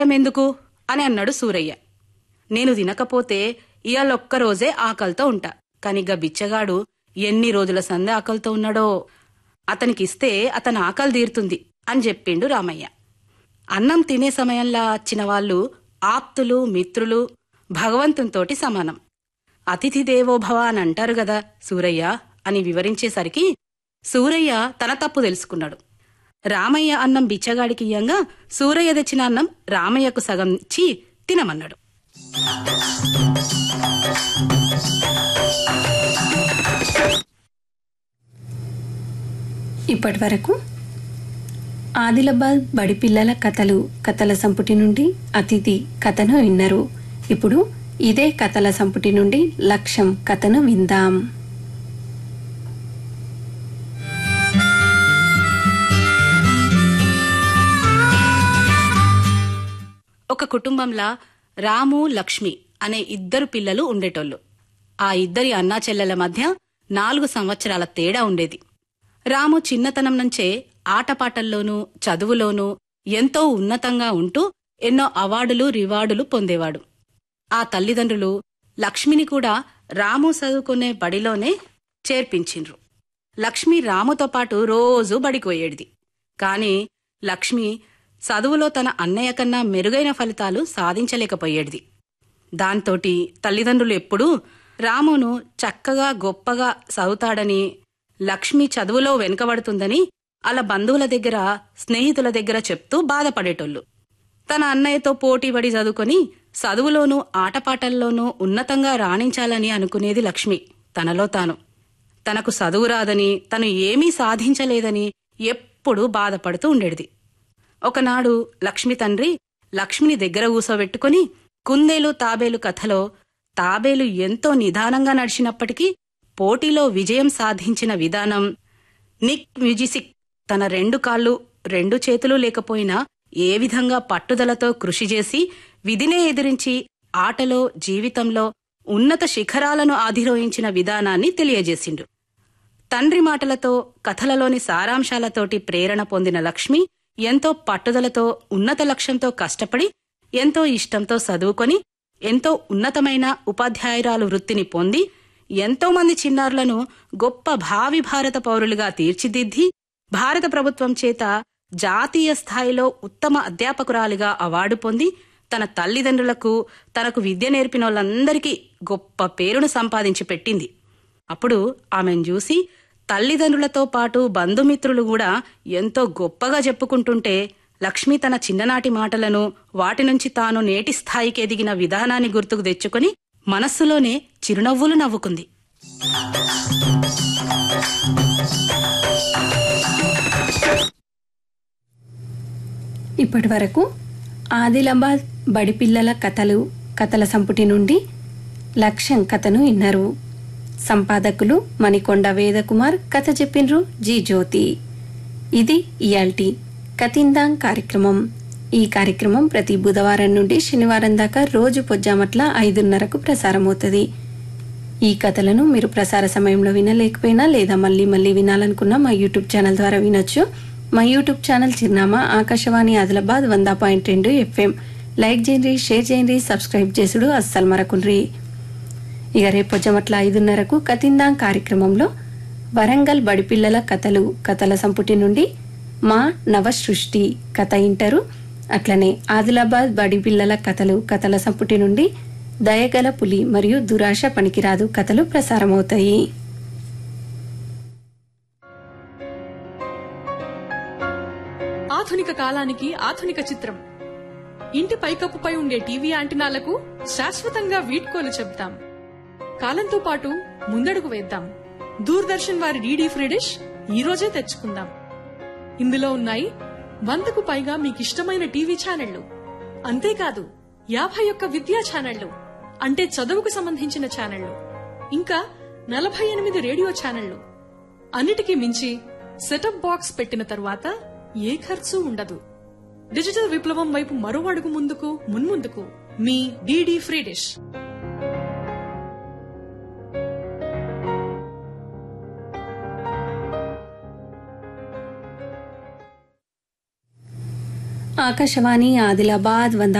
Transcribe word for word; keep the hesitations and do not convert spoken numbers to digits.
ఎందుకు అని అన్నాడు సూరయ్య. నేను తినకపోతే ఇయాలొక్కరోజే ఆకలితో ఉంటా, కానిగా బిచ్చగాడు ఎన్ని రోజుల సందే ఆకలితో ఉన్నాడో, అతనికిస్తే అతని ఆకలి తీరుతుంది అని చెప్పిండు రామయ్య. అన్నం తినే సమయంలో వచ్చిన వాళ్ళు ఆప్తులు, మిత్రులు, భగవంతునితోటి సమానం. అతిథి దేవోభవ అని అంటారు గదా సూరయ్య అని వివరించేసరికి సూరయ్య తన తప్పు తెలుసుకున్నాడు. రామయ్య అన్నం బిచ్చగాడికి ఇయ్యంగా సూరయ్య తెచ్చిన అన్నం రామయ్యకు సగం ఇచ్చి తినమన్నాడు. ఇప్పటి వరకు ఆదిలాబాద్ బడి పిల్లల కథలు కథల సంపుటి నుండి అతిథి కథను విన్నారు. ఇప్పుడు ఇదే కథల సంపుటి నుండి లక్ష్యం కథను విందాం. ఒక కుటుంబంలా రాము, లక్ష్మి అనే ఇద్దరు పిల్లలు ఉండేటోళ్ళు. ఆ ఇద్దరి అన్నా చెల్లెల మధ్య నాలుగు సంవత్సరాల తేడా ఉండేది. రాము చిన్నతనం నుంచే ఆటపాటల్లోనూ చదువులోనూ ఎంతో ఉన్నతంగా ఉంటూ ఎన్నో అవార్డులు, రివార్డులు పొందేవాడు. ఆ తల్లిదండ్రులు లక్ష్మిని కూడా రాము చదువుకునే బడిలోనే చేర్పించిండ్రు. లక్ష్మి రాముతో పాటు రోజూ బడికోయేడిది. కాని లక్ష్మి చదువులో తన అన్నయ్య కన్నా మెరుగైన ఫలితాలు సాధించలేకపోయేడిది. దాంతోటి తల్లిదండ్రులు ఎప్పుడూ రామును చక్కగా గొప్పగా చదువుతాడని, లక్ష్మి చదువులో వెనుకబడుతుందని అలా బంధువుల దగ్గర, స్నేహితుల దగ్గర చెప్తూ బాధపడేటోళ్ళు. తన అన్నయ్యతో పోటీపడి చదువుకొని చదువులోనూ ఆటపాటల్లోనూ ఉన్నతంగా రాణించాలని అనుకునేది లక్ష్మి తనలో తాను. తనకు చదువు రాదని, తను ఏమీ సాధించలేదని ఎప్పుడూ బాధపడుతూ ఉండేది. ఒకనాడు లక్ష్మి తండ్రి లక్ష్మిని దగ్గర కూసోబెట్టుకుని కుందేలు తాబేలు కథలో తాబేలు ఎంతో నిదానంగా నడిచినప్పటికీ పోటీలో విజయం సాధించిన విధానం, నిక్ మ్యూజిసిక్ తన రెండు కాళ్ళు రెండు చేతులు లేకపోయినా ఏ విధంగా పట్టుదలతో కృషి చేసి విధినే ఎదిరించి ఆటలో, జీవితంలో ఉన్నత శిఖరాలను అధిరోహించిన విధానాన్ని తెలియజేసిండు. తండ్రి మాటలతో, కథలలోని సారాంశాలతోటి ప్రేరణ పొందిన లక్ష్మి ఎంతో పట్టుదలతో, ఉన్నత లక్ష్యంతో కష్టపడి, ఎంతో ఇష్టంతో చదువుకొని, ఎంతో ఉన్నతమైన ఉపాధ్యాయురాలు వృత్తిని పొంది, ఎంతో మంది చిన్నారులను గొప్ప భావి భారత పౌరులుగా తీర్చిదిద్ది, భారత ప్రభుత్వం చేత జాతీయ స్థాయిలో ఉత్తమ అధ్యాపకురాలిగా అవార్డు పొంది, తన తల్లిదండ్రులకు, తనకు విద్య నేర్పినోళ్ళందరికీ గొప్ప పేరును సంపాదించి పెట్టింది. అప్పుడు ఆమెను చూసి తల్లిదండ్రులతో పాటు బంధుమిత్రులు కూడా ఎంతో గొప్పగా చెప్పుకుంటుంటే లక్ష్మి తన చిన్ననాటి మాటలను, వాటి నుంచి తాను నేటి స్థాయికి ఎదిగిన విధానాన్ని గుర్తుకు తెచ్చుకుని మనస్సులోనే చిరునవ్వులు నవ్వుకుంది. ఇప్పటి వరకు ఆదిలాబాద్ బడి పిల్లల కథలు కథల సంపుటి నుండి లక్ష్యం కథను విన్నారు. సంపాదకులు మణికొండ వేదకుమార్, కథ చెప్పినరు జి జ్యోతి. ఇది ఇయాల్టి కథిందాం కార్యక్రమం. ఈ కార్యక్రమం ప్రతి బుధవారం నుండి శనివారం దాకా రోజు పొజ్జామట్ల ఐదున్నరకు ప్రసారమవుతుంది. ఈ కథలను మీరు ప్రసార సమయంలో వినలేకపోయినా లేదా మళ్ళీ మళ్ళీ వినాలనుకున్నా మా యూట్యూబ్ ఛానల్ ద్వారా వినొచ్చు. మా యూట్యూబ్ ఛానల్ చిరునామా ఆకాశవాణి ఆదిలాబాద్ వంద పాయింట్ రెండు ఎఫ్ఎం. లైక్ చేయండి, షేర్ చేయండి, సబ్స్క్రైబ్ చేసుడు అస్సలు మరకుండ్రి. ఇక రేపు పొజ్జమట్ల ఐదున్నరకు కథిందాం కార్యక్రమంలో వరంగల్ బడిపిల్లల కథలు కథల సంపుటి నుండి మా నవసృష్టి కథ ఇంటారు. అట్లనే ఆదిలాబాద్ బడిపిల్లల కథలు కథల సంపుటి నుండి దయగల పులి మరియు దురాశ పనికిరాదు కథలు ప్రసారమవుతాయి. ఆధునిక కాలానికి ఆధునిక చిత్రం. ఇంటి పైకప్పుపై ఉండే టీవీ యాంటినాలకు శాశ్వతంగా వీడ్కోలు చెప్తాం. కాలంతో పాటు ముందడుగు వేద్దాం. దూరదర్శన్ వారి డీడీ ఫ్రీ డిష్ ఈ రోజే తెచ్చుకుందాం. ఇందులో ఉన్నాయి వందకు పైగా మీకిష్టమైన టీవీ ఛానళ్లు. అంతేకాదు యాభై ఒక్క విద్యా ఛానళ్లు, అంటే చదువుకు సంబంధించిన ఛానళ్లు, ఇంకా నలభై ఎనిమిది రేడియో ఛానళ్లు. అన్నిటికీ మించి సెటప్ బాక్స్ పెట్టిన తరువాత ఏ ఖర్చు ఉండదు. డిజిటల్ విప్లవం వైపు మరో అడుగు ముందుకు మున్ముందుకు మీ DD free dish. Akashvani Adilabad వంద